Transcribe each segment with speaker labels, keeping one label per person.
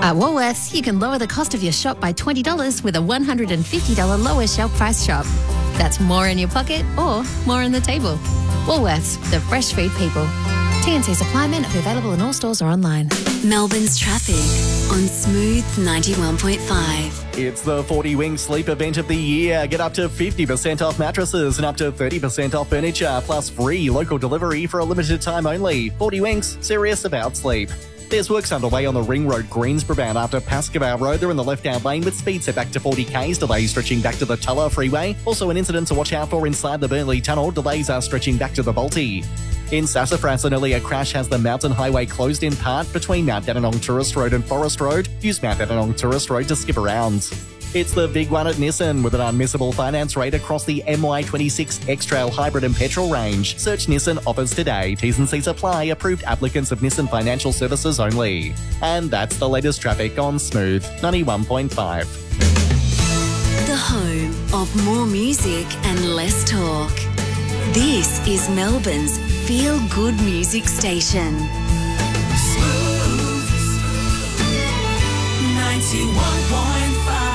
Speaker 1: At Woolworths, you can lower the cost of your shop by $20 with a $150 lower shelf price shop. That's more in your pocket or more on the table. Woolworths, the fresh food people. TNC supply may not be available in all stores or online.
Speaker 2: Melbourne's traffic on Smooth 91.5.
Speaker 3: It's the 40 Wing Sleep event of the year. Get up to 50% off mattresses and up to 30% off furniture, plus free local delivery for a limited time only. 40 Wings, serious about sleep. There's works underway on the Ring Road Greensboro bound after Pascoe Road. They're in the left-hand lane with speed set back to 40 k's. Delays stretching back to the Tulla Freeway. Also an incident to watch out for inside the Burnley Tunnel. Delays are stretching back to the Balti. In Sassafras, an earlier crash has the Mountain Highway closed in part between Mount Dandenong Tourist Road and Forest Road. Use Mount Dandenong Tourist Road to skip around. It's the big one at Nissan with an unmissable finance rate across the MY26 X-Trail Hybrid and Petrol range. Search Nissan offers today. T's and C's apply. Approved applicants of Nissan Financial Services only. And that's the latest traffic on Smooth 91.5.
Speaker 2: The home of more music and less talk. This is Melbourne's feel-good music station.
Speaker 4: Smooth 91.5.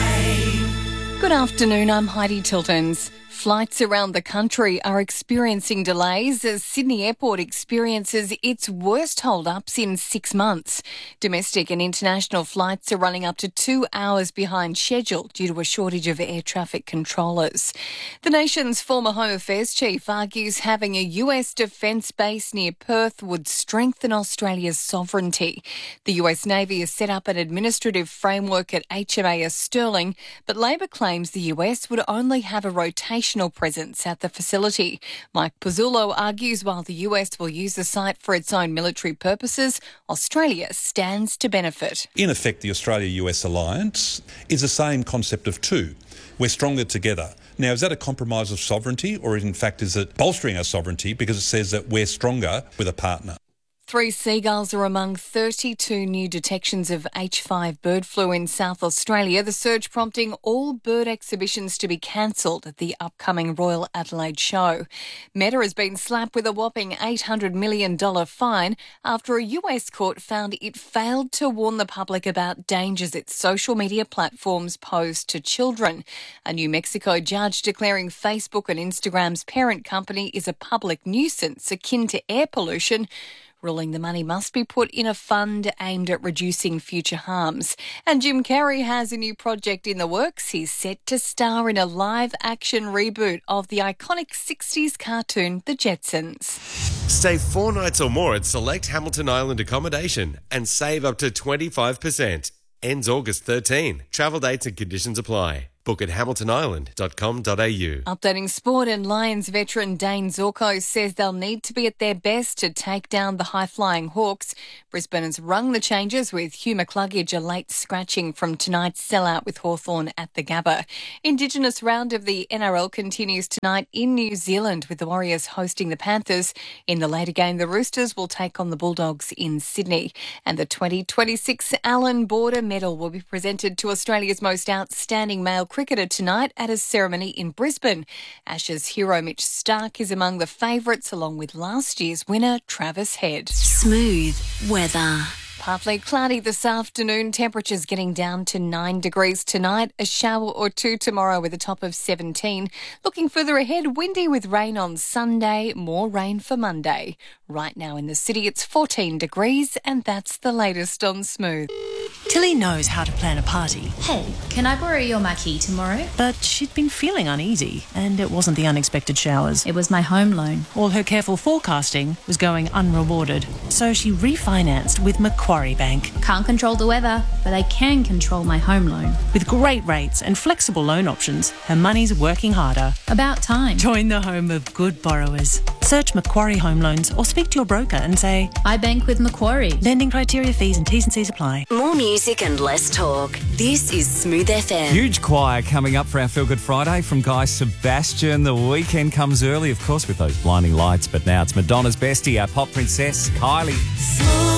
Speaker 5: Good afternoon, I'm Heidi Tiltons. Flights around the country are experiencing delays as Sydney Airport experiences its worst hold-ups in 6 months. Domestic and international flights are running up to 2 hours behind schedule due to a shortage of air traffic controllers. The nation's former Home Affairs chief argues having a US defence base near Perth would strengthen Australia's sovereignty. The US Navy has set up an administrative framework at HMAS Sterling, but Labor claims the US would only have a rotational presence at the facility. Mike Pizzullo argues while the US will use the site for its own military purposes, Australia stands to benefit.
Speaker 6: In effect, the Australia-US alliance is the same concept of two. We're stronger together. Now, is that a compromise of sovereignty, or in fact is it bolstering our sovereignty because it says that we're stronger with a partner?
Speaker 5: 3 seagulls are among 32 new detections of H5 bird flu in South Australia, the surge prompting all bird exhibitions to be cancelled at the upcoming Royal Adelaide Show. Meta has been slapped with a whopping $800 million fine after a US court found it failed to warn the public about dangers its social media platforms pose to children. A New Mexico judge declaring Facebook and Instagram's parent company is a public nuisance akin to air pollution, ruling the money must be put in a fund aimed at reducing future harms. And Jim Carrey has a new project in the works. He's set to star in a live-action reboot of the iconic 60s cartoon The Jetsons.
Speaker 7: Stay 4 nights or more at select Hamilton Island accommodation and save up to 25%. Ends August 13. Travel dates and conditions apply. Book at hamiltonisland.com.au.
Speaker 5: Updating sport, and Lions veteran Dane Zorko says they'll need to be at their best to take down the high-flying Hawks. Brisbane has rung the changes with Hugh McCluggage a late scratching from tonight's sellout with Hawthorn at the Gabba. Indigenous round of the NRL continues tonight in New Zealand with the Warriors hosting the Panthers. In the later game, the Roosters will take on the Bulldogs in Sydney. And the 2026 Allan Border Medal will be presented to Australia's most outstanding male cricketer tonight at a ceremony in Brisbane. Ashes hero Mitch Starc is among the favourites, along with last year's winner Travis Head.
Speaker 2: Smooth weather.
Speaker 5: Partly cloudy this afternoon, temperatures getting down to 9 degrees tonight, a shower or two tomorrow with a top of 17. Looking further ahead, windy with rain on Sunday, more rain for Monday. Right now in the city it's 14 degrees and that's the latest on Smooth.
Speaker 8: Tilly knows how to plan a party.
Speaker 9: Hey, can I borrow your marquee tomorrow?
Speaker 8: But she'd been feeling uneasy, and it wasn't the unexpected showers.
Speaker 9: It was my home loan.
Speaker 8: All her careful forecasting was going unrewarded, so she refinanced with Macquarie Bank.
Speaker 9: Can't control the weather, but I can control my home loan.
Speaker 8: With great rates and flexible loan options, her money's working harder.
Speaker 9: About time.
Speaker 8: Join the home of good borrowers. Search Macquarie Home Loans or speak to your broker and say,
Speaker 9: I bank with Macquarie.
Speaker 8: Lending criteria, fees and T's and C's apply.
Speaker 2: More music and less talk. This is Smooth FM.
Speaker 10: Huge choir coming up for our Feel Good Friday from Guy Sebastian. The weekend comes early, of course, with those blinding lights. But now it's Madonna's bestie, our pop princess, Kylie.